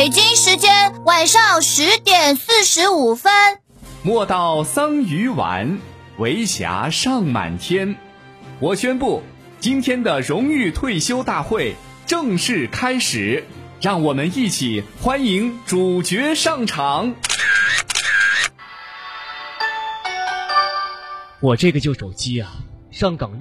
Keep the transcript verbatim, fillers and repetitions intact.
北京时间晚上十点四十五分。 莫道桑榆晚，为霞尚满天。我宣布，今天的荣誉退休大会正式开始，让我们一起欢迎主角上场。 我这个旧手机啊，上岗